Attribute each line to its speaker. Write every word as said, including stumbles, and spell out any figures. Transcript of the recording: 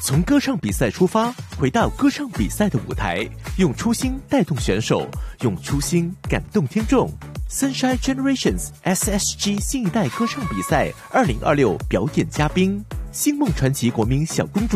Speaker 1: 从歌唱比赛出发，回到歌唱比赛的舞台，用初心带动选手，用初心感动听众。Sunshine Generations S S G 新一代歌唱比赛二零二六表演嘉宾，星梦传奇国民小公主。